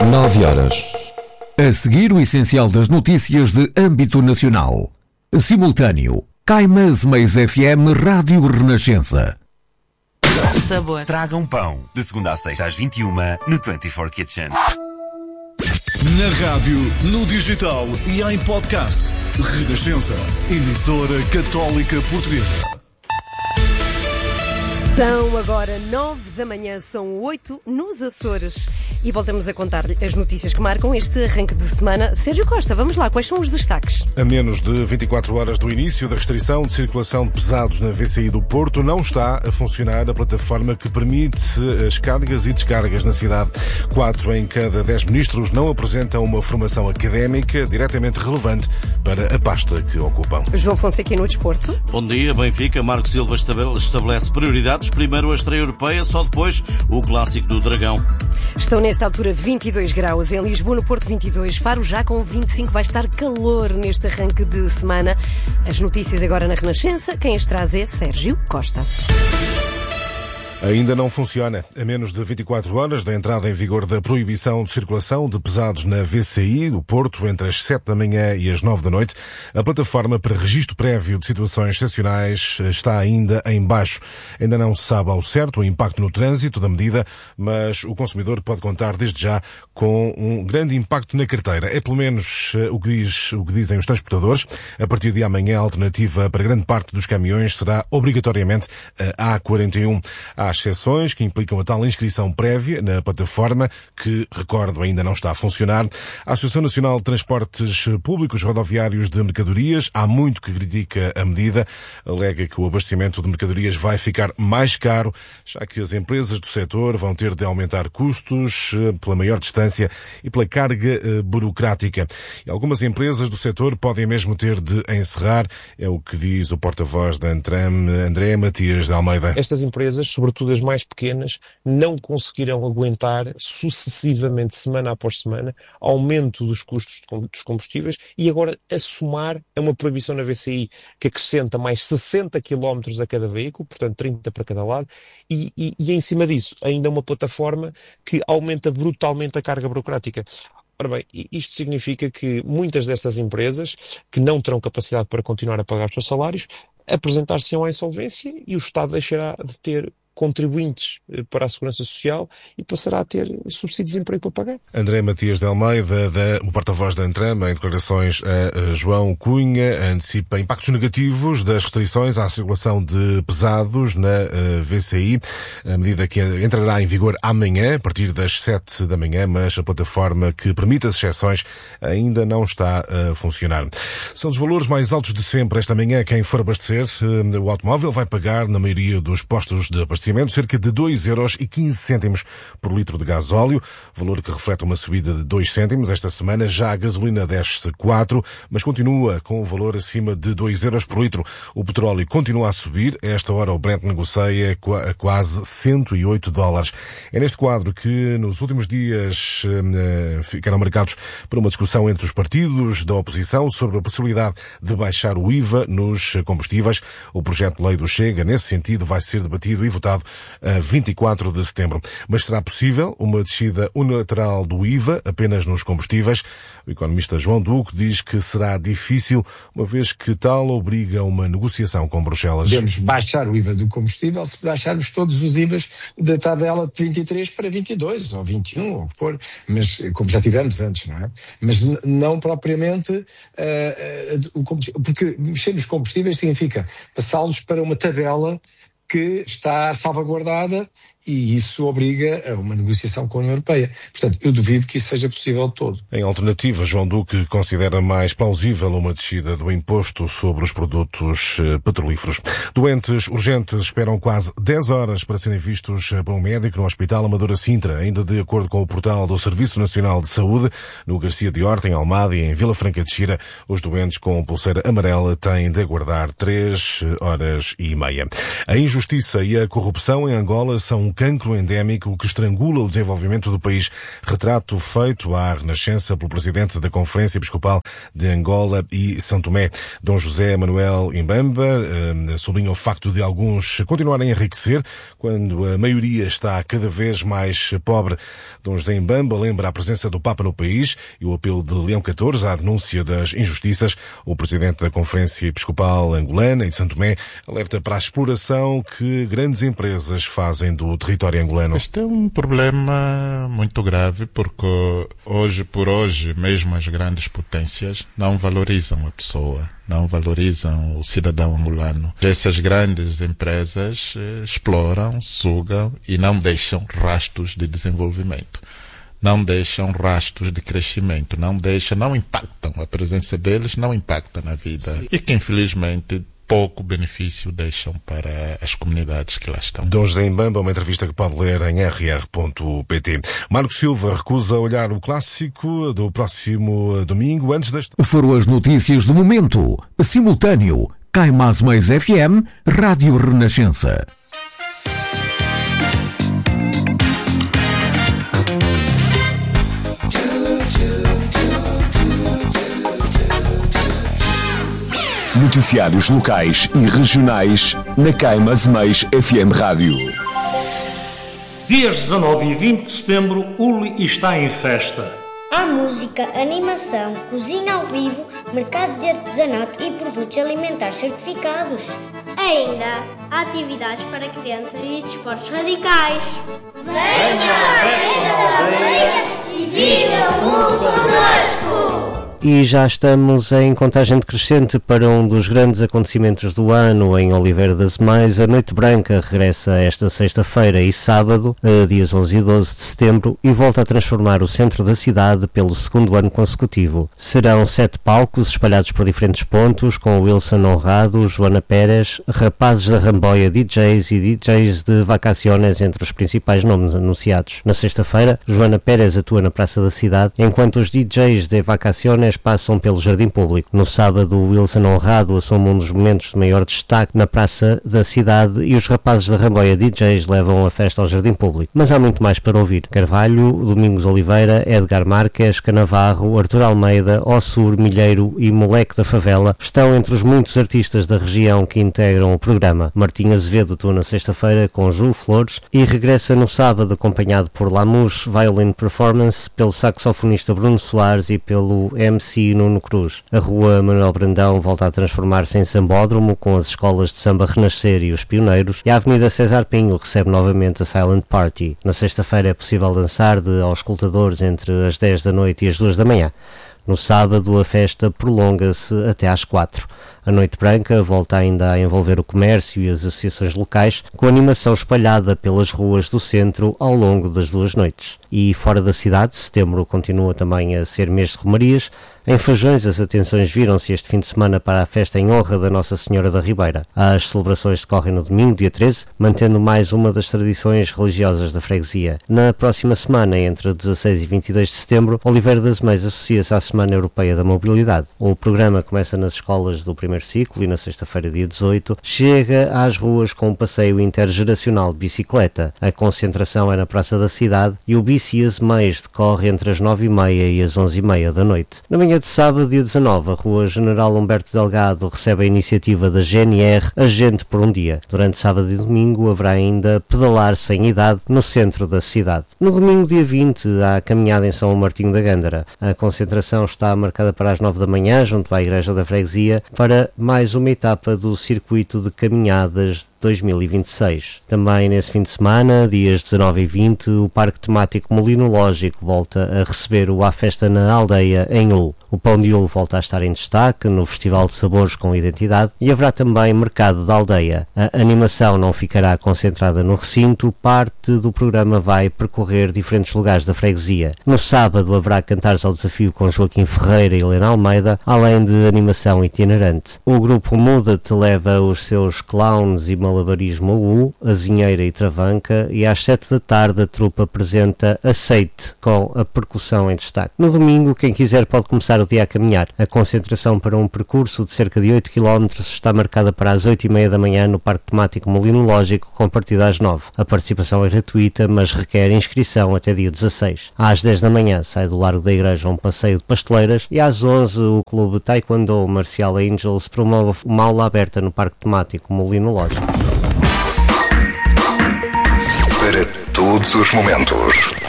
9h. A seguir, o essencial das notícias de âmbito nacional. Simultâneo. Caimas Mais FM Rádio Renascença. Sabor. Traga um pão. De segunda a sexta às 21h no 24 Kitchen. Na rádio, no digital e em podcast. Renascença. Emissora Católica Portuguesa. São agora 9 da manhã, são 8 nos Açores. E voltamos a contar-lhe as notícias que marcam este arranque de semana. Sérgio Costa, vamos lá, quais são os destaques? A menos de 24 horas do início da restrição de circulação de pesados na VCI do Porto, não está a funcionar a plataforma que permite as cargas e descargas na cidade. 4 em cada 10 ministros não apresentam uma formação académica diretamente relevante para a pasta que ocupam. João Fonseca no desporto. Bom dia, Benfica. Marco Silva estabelece prioridades. Primeiro a estreia europeia, só depois o clássico do Dragão. Estão nesta altura 22 graus em Lisboa, no Porto 22, Faro já com 25, vai estar calor neste arranque de semana. As notícias agora na Renascença, quem as traz é Sérgio Costa. Ainda não funciona. A menos de 24 horas da entrada em vigor da proibição de circulação de pesados na VCI do Porto entre as 7 da manhã e as 9 da noite, a plataforma para registro prévio de situações excepcionais está ainda em baixo. Ainda não se sabe ao certo o impacto no trânsito da medida, mas o consumidor pode contar desde já com um grande impacto na carteira. É pelo menos o que dizem os transportadores. A partir de amanhã, a alternativa para grande parte dos caminhões será obrigatoriamente a A41. Há exceções que implicam a tal inscrição prévia na plataforma, que, recordo, ainda não está a funcionar. A Associação Nacional de Transportes Públicos Rodoviários de Mercadorias há muito que critica a medida. Alega que o abastecimento de mercadorias vai ficar mais caro, já que as empresas do setor vão ter de aumentar custos pela maior distância e pela carga burocrática. E algumas empresas do setor podem mesmo ter de encerrar, é o que diz o porta-voz da Antram, André Matias de Almeida. Estas empresas, sobretudo as mais pequenas, não conseguirão aguentar sucessivamente, semana após semana, aumento dos custos dos combustíveis e agora a somar a uma proibição na VCI que acrescenta mais 60 km a cada veículo, portanto 30 para cada lado, e em cima disso ainda uma plataforma que aumenta brutalmente a carga burocrática. Ora bem, isto significa que muitas destas empresas que não terão capacidade para continuar a pagar os seus salários apresentar-se-ão à insolvência e o Estado deixará de ter contribuintes para a Segurança Social e passará a ter subsídio de desemprego para pagar. André Matias de Almeida, o porta-voz da Antram, em declarações a João Cunha, antecipa impactos negativos das restrições à circulação de pesados na VCI, a medida que entrará em vigor amanhã, a partir das 7 da manhã, mas a plataforma que permite as exceções ainda não está a funcionar. São os valores mais altos de sempre esta manhã. Quem for abastecer o automóvel vai pagar, na maioria dos postos de abastecimento, cerca de 2,15 € por litro de gasóleo, valor que reflete uma subida de 2 cêntimos esta semana. Já a gasolina desce 4, mas continua com o valor acima de 2 € por litro. O petróleo continua a subir. A esta hora o Brent negocia a quase $108. É neste quadro que nos últimos dias ficaram marcados por uma discussão entre os partidos da oposição sobre a possibilidade de baixar o IVA nos combustíveis. O projeto de lei do Chega, nesse sentido, vai ser debatido e votado a 24 de setembro. Mas será possível uma descida unilateral do IVA apenas nos combustíveis? O economista João Duque diz que será difícil, uma vez que tal obriga uma negociação com Bruxelas. Podemos baixar o IVA do combustível se baixarmos todos os IVAs da tabela de 23 para 22 ou 21, ou o que for, mas como já tivemos antes, não é? Mas não propriamente porque mexer nos combustíveis significa passá-los para uma tabela que está salvaguardada e isso obriga a uma negociação com a União Europeia. Portanto, eu duvido que isso seja possível de todo. Em alternativa, João Duque considera mais plausível uma descida do imposto sobre os produtos petrolíferos. Doentes urgentes esperam quase 10 horas para serem vistos por um médico no Hospital Amadora Sintra. Ainda de acordo com o portal do Serviço Nacional de Saúde, no Garcia de Horta, em Almada e em Vila Franca de Xira, os doentes com pulseira amarela têm de aguardar 3 horas e meia. A injustiça e a corrupção em Angola são um cancro endémico que estrangula o desenvolvimento do país. Retrato feito à Renascença pelo presidente da Conferência Episcopal de Angola e São Tomé. Dom José Manuel Imbamba sublinha o facto de alguns continuarem a enriquecer quando a maioria está cada vez mais pobre. Dom José Imbamba lembra a presença do Papa no país e o apelo de Leão XIV à denúncia das injustiças. O presidente da Conferência Episcopal Angolana e de São Tomé alerta para a exploração que grandes empresas fazem do território angolano. Este é um problema muito grave porque hoje por hoje mesmo as grandes potências não valorizam a pessoa, não valorizam o cidadão angolano. Essas grandes empresas exploram, sugam e não deixam rastros de desenvolvimento. Não deixam rastros de crescimento, não impactam, a presença deles não impacta na vida. Sim. E que infelizmente pouco benefício deixam para as comunidades que lá estão. Dom José Imbamba, uma entrevista que pode ler em rr.pt. Marco Silva recusa olhar o clássico do próximo domingo antes das... Foram as notícias do momento. Simultâneo. Cai Mais Mais FM, Rádio Renascença. Noticiários locais e regionais na Cai Mais Mais FM Rádio. Dias 19 e 20 de setembro, Uli está em festa. Há música, animação, cozinha ao vivo, mercados de artesanato e produtos alimentares certificados. Ainda há atividades para crianças e desportos radicais. Venha à festa da aldeia e viva o mundo connosco! E já estamos em contagem decrescente para um dos grandes acontecimentos do ano em Oliveira das Mães. A Noite Branca regressa esta sexta-feira e sábado, dias 11 e 12 de setembro, e volta a transformar o centro da cidade pelo segundo ano consecutivo. Serão 7 palcos espalhados por diferentes pontos, com Wilson Honrado, Joana Pérez, Rapazes da Ramboia, DJs e DJs de Vacaciones entre os principais nomes anunciados. Na sexta-feira, Joana Pérez atua na Praça da Cidade, enquanto os DJs de Vacaciones passam pelo Jardim Público. No sábado, Wilson Honrado assume um dos momentos de maior destaque na Praça da Cidade e os Rapazes da Ramboia DJs levam a festa ao Jardim Público. Mas há muito mais para ouvir. Carvalho, Domingos Oliveira, Edgar Marques, Canavarro, Artur Almeida, Ossur, Milheiro e Moleque da Favela estão entre os muitos artistas da região que integram o programa. Martim Azevedo atua na sexta-feira com Ju Flores e regressa no sábado acompanhado por Lamus Violin Performance, pelo saxofonista Bruno Soares e pelo MC Nuno Cruz. A Rua Manuel Brandão volta a transformar-se em sambódromo, com as escolas de samba Renascer e os Pioneiros, e a Avenida César Pinho recebe novamente a Silent Party. Na sexta-feira é possível dançar de auscultadores entre as 10 da noite e as 2 da manhã. No sábado, a festa prolonga-se até às 4. A Noite Branca volta ainda a envolver o comércio e as associações locais, com animação espalhada pelas ruas do centro ao longo das 2 noites. E fora da cidade, setembro continua também a ser mês de romarias. Em Fajões, as atenções viram-se este fim de semana para a festa em honra da Nossa Senhora da Ribeira. As celebrações decorrem no domingo, dia 13, mantendo mais uma das tradições religiosas da freguesia. Na próxima semana, entre 16 e 22 de setembro, Oliveira das Meias associa-se à Semana Europeia da Mobilidade. O programa começa nas escolas do primeiro ciclo e na sexta-feira, dia 18, chega às ruas com um passeio intergeracional de bicicleta. A concentração é na Praça da Cidade e o Bici as Meias decorre entre as 9h30 e as 11h30 da noite. Na manhã de sábado, dia 19, a Rua General Humberto Delgado recebe a iniciativa da GNR A Gente por um Dia. Durante sábado e domingo haverá ainda pedalar sem idade no centro da cidade. No domingo, dia 20, há caminhada em São Martinho da Gândara. A concentração está marcada para as 9 da manhã, junto à Igreja da Freguesia, para mais uma etapa do circuito de caminhadas 2026. Também nesse fim de semana, dias 19 e 20, o Parque Temático Molinológico volta a receber o A Festa na Aldeia em Hull. O pão de Hull volta a estar em destaque no Festival de Sabores com Identidade e haverá também Mercado da Aldeia. A animação não ficará concentrada no recinto, parte do programa vai percorrer diferentes lugares da freguesia. No sábado haverá Cantares ao Desafio com Joaquim Ferreira e Helena Almeida, além de animação itinerante. O grupo Muda-te leva os seus clowns e malabarismo AUL, azinheira e travanca, e às 7 da tarde a trupe apresenta Aceite, com a percussão em destaque. No domingo, quem quiser pode começar o dia a caminhar. A concentração para um percurso de cerca de 8 km está marcada para as 8h30 da manhã no Parque Temático Molinológico, com partida às 9. A participação é gratuita, mas requer inscrição até dia 16. Às 10 da manhã sai do Largo da Igreja um passeio de pasteleiras e às 11 o Clube Taekwondo Marcial Angels promove uma aula aberta no Parque Temático Molinológico. Para todos os momentos.